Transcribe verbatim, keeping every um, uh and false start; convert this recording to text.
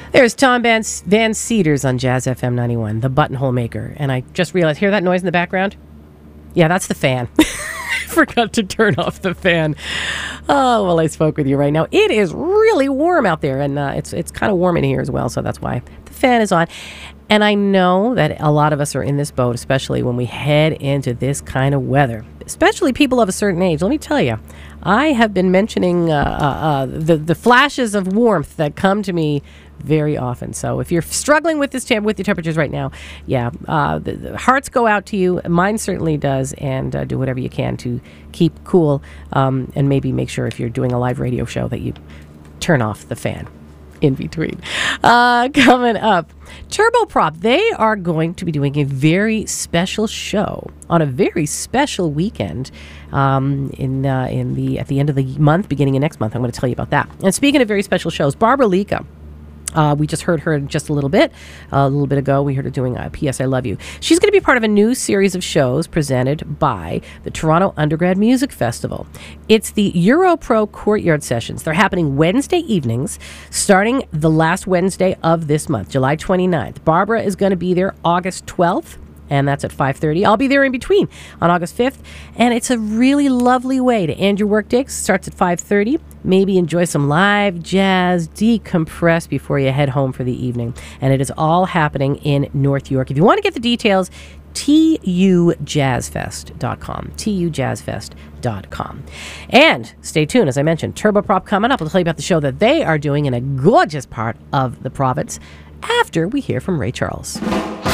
There's Tom Van, Van Cedars on Jazz F M ninety-one, the buttonhole maker. And I just realized, hear that noise in the background? Yeah, that's the fan. Forgot to turn off the fan. Oh, well, I spoke with you right now. It is really warm out there, and uh, it's it's kind of warm in here as well, so that's why the fan is on. And I know that a lot of us are in this boat, especially when we head into this kind of weather, especially people of a certain age. Let me tell you, I have been mentioning uh, uh, uh, the, the flashes of warmth that come to me very often. So if you're struggling with this temp- with your temperatures right now, yeah, uh, the, the hearts go out to you. Mine certainly does, and uh, do whatever you can to keep cool, um, and maybe make sure if you're doing a live radio show that you turn off the fan in between. Uh, coming up, Turboprop, they are going to be doing a very special show on a very special weekend um, in uh, in the at the end of the month, beginning of next month. I'm going to tell you about that. And speaking of very special shows, Barbara Lika. Uh, we just heard her just a little bit. Uh, a little bit ago, we heard her doing uh, P S I Love You. She's going to be part of a new series of shows presented by the Toronto Undergrad Music Festival. It's the Europro Courtyard Sessions. They're happening Wednesday evenings, starting the last Wednesday of this month, July twenty-ninth. Barbara is going to be there August twelfth. And that's at five thirty. I'll be there in between on August fifth. And it's a really lovely way to end your workday. It starts at five thirty. Maybe enjoy some live jazz, decompress before you head home for the evening. And it is all happening in North York. If you want to get the details, T U jazz fest dot com. T U jazz fest dot com. And stay tuned, as I mentioned, Turboprop coming up. I'll tell you about the show that they are doing in a gorgeous part of the province after we hear from Ray Charles.